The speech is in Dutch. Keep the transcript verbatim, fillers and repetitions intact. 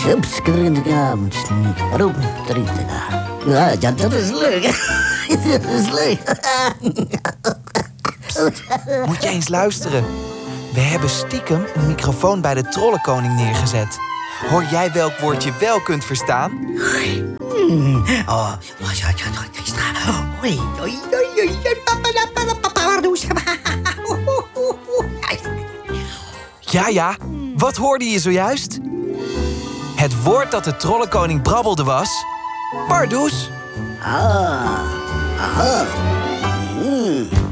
Ja, dat is leuk. Dat is leuk. Moet je eens luisteren. We hebben stiekem een microfoon bij de trollenkoning neergezet. Hoor jij welk woord je wel kunt verstaan? Oh, Oei, oei, oei, oei. Ja, ja. Wat hoorde je zojuist? Het woord dat de trollenkoning brabbelde was... Pardoes. Ah, aha. Mm.